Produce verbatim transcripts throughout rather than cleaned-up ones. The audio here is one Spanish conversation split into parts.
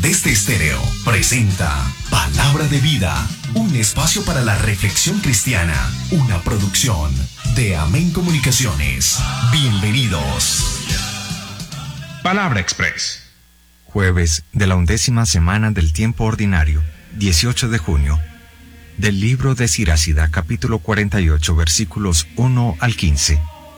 Nordeste Estéreo presenta Palabra de Vida, un espacio para la reflexión cristiana, una producción de Amén Comunicaciones. Bienvenidos. Palabra Express. Jueves de la undécima semana del tiempo ordinario, dieciocho de junio, del libro de Siracida, capítulo cuarenta y ocho, versículos uno al quince.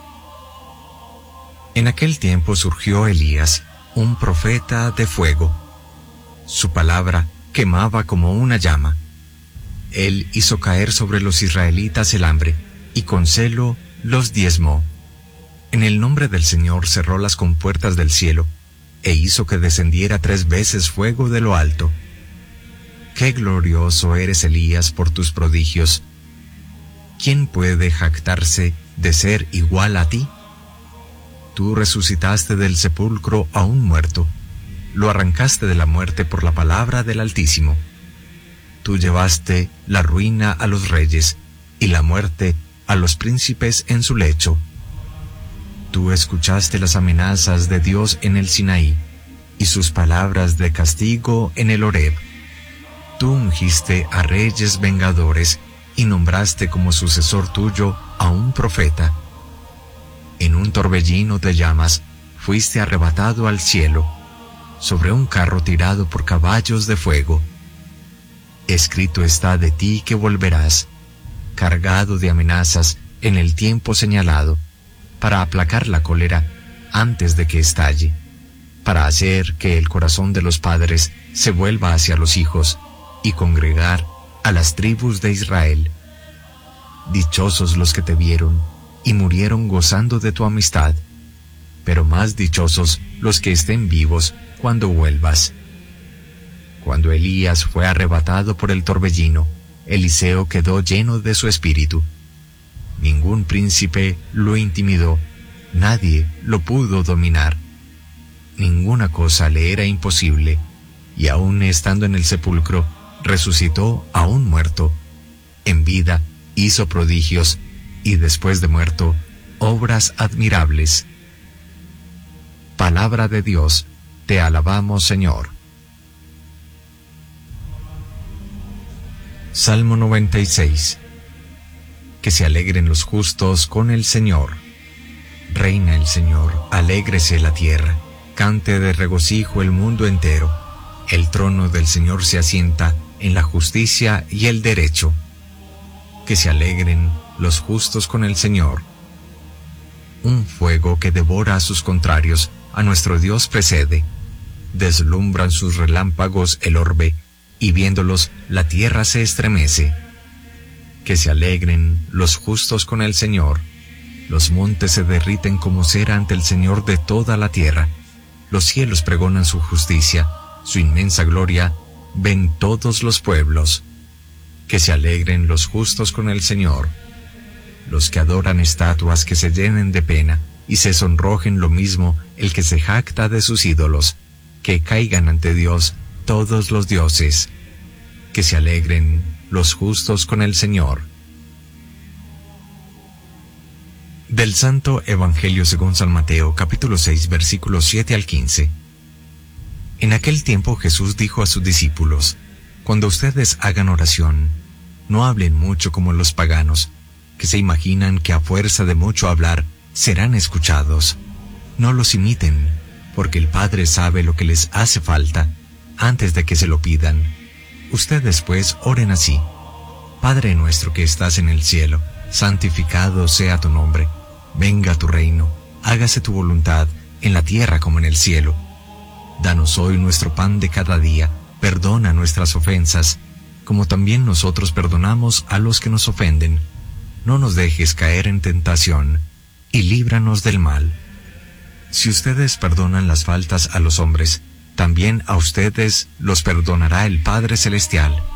En aquel tiempo surgió Elías, un profeta de fuego. Su palabra quemaba como una llama. Él hizo caer sobre los israelitas el hambre, y con celo los diezmó. En el nombre del Señor cerró las compuertas del cielo, e hizo que descendiera tres veces fuego de lo alto. Qué glorioso eres, Elías, por tus prodigios. ¿Quién puede jactarse de ser igual a ti? Tú resucitaste del sepulcro a un muerto, lo arrancaste de la muerte por la palabra del Altísimo. Tú llevaste la ruina a los reyes, y la muerte a los príncipes en su lecho. Tú escuchaste las amenazas de Dios en el Sinaí, y sus palabras de castigo en el Horeb. Tú ungiste a reyes vengadores, y nombraste como sucesor tuyo a un profeta. En un torbellino de llamas fuiste arrebatado al cielo, sobre un carro tirado por caballos de fuego. Escrito está de ti que volverás, cargado de amenazas en el tiempo señalado, para aplacar la cólera antes de que estalle, para hacer que el corazón de los padres se vuelva hacia los hijos, y congregar a las tribus de Israel. Dichosos los que te vieron, y murieron gozando de tu amistad, pero más dichosos los que estén vivos cuando vuelvas. Cuando Elías fue arrebatado por el torbellino, Eliseo quedó lleno de su espíritu. Ningún príncipe lo intimidó, nadie lo pudo dominar. Ninguna cosa le era imposible, y aun estando en el sepulcro, resucitó a un muerto. En vida hizo prodigios, y después de muerto, obras admirables. Palabra de Dios, te alabamos, Señor. Salmo noventa y seis. Que se alegren los justos con el Señor. Reina el Señor, alégrese la tierra, cante de regocijo el mundo entero. El trono del Señor se asienta en la justicia y el derecho. Que se alegren los justos con el Señor. Un fuego que devora a sus contrarios, a nuestro Dios precede. Deslumbran sus relámpagos el orbe, y viéndolos la tierra se estremece. Que se alegren los justos con el Señor. Los montes se derriten como cera ante el Señor de toda la tierra. Los cielos pregonan su justicia, su inmensa gloria ven todos los pueblos. Que se alegren los justos con el Señor. Los que adoran estatuas que se llenen de pena, y se sonrojen lo mismo el que se jacta de sus ídolos. Que caigan ante Dios todos los dioses. Que se alegren los justos con el Señor. Del Santo Evangelio según San Mateo, capítulo seis, versículos siete al quince. En aquel tiempo Jesús dijo a sus discípulos: Cuando ustedes hagan oración, no hablen mucho como los paganos, que se imaginan que a fuerza de mucho hablar serán escuchados. No los imiten, porque el Padre sabe lo que les hace falta antes de que se lo pidan. Ustedes pues oren así: Padre nuestro que estás en el cielo, santificado sea tu nombre. Venga tu reino, hágase tu voluntad en la tierra como en el cielo. Danos hoy nuestro pan de cada día, perdona nuestras ofensas, como también nosotros perdonamos a los que nos ofenden. No nos dejes caer en tentación, y líbranos del mal. Si ustedes perdonan las faltas a los hombres, también a ustedes los perdonará el Padre Celestial.